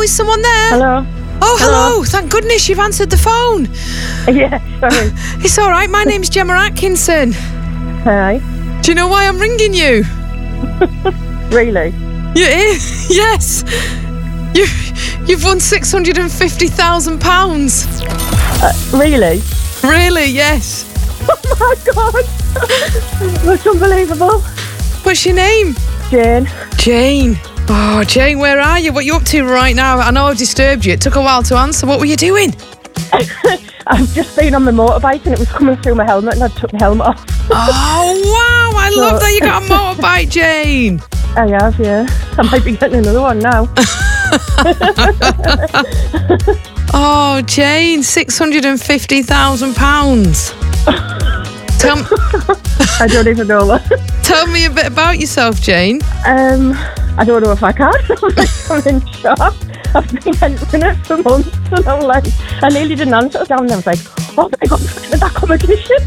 is someone there? Hello. Oh, hello. Thank goodness you've answered the phone. Yeah, sorry. It's all right. My name's Gemma Atkinson. Hi. Do you know why I'm ringing you? Really? Yes. You've won £650,000. Really? Really? Yes. Oh my God. That's unbelievable. What's your name? Jane. Jane. Oh, Jane, where are you? What are you up to right now? I know I've disturbed you. It took a while to answer. What were you doing? I've just been on my motorbike and it was coming through my helmet and I took my helmet off. Oh, wow. I love that you got a motorbike, Jane. I have, yeah. I might be getting another one now. Oh, Jane, £650,000. I don't even know what. Tell me a bit about yourself, Jane. I don't know if I can. I'm in shock. I've been entering it for months and I'm like, I nearly didn't answer it down and I was like, oh my God, that competition.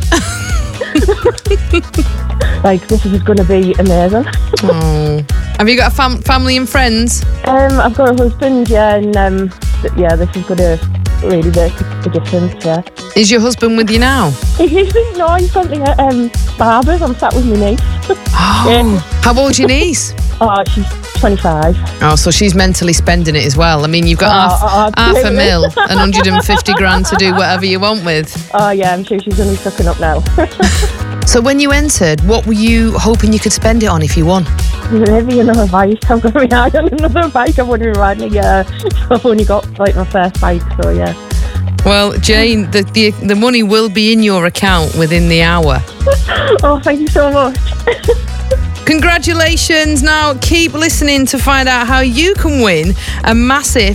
Like, this is going to be amazing. Oh. Have you got a family and friends? I've got a husband, yeah, and this is going to really make a difference, yeah. Is your husband with you now? He's gone to barbers. I'm sat with my niece. Oh. Yeah. How old's your niece? Oh, she's 25. Oh, so she's mentally spending it as well. I mean, you've got half a mil and 150 grand to do whatever you want with. Oh, yeah, I'm sure she's going to be sucking up now. So when you entered, what were you hoping you could spend it on if you won? Maybe another bike. I'm going to be high on another bike. I've only been riding a year. So I've only got like my first bike, so yeah. Well, Jane, the money will be in your account within the hour. Oh, thank you so much. Congratulations. Now keep listening to find out how you can win a massive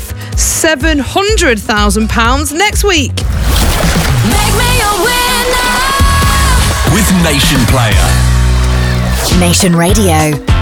£700,000 next week. Make me a winner with Nation Player. Nation Radio.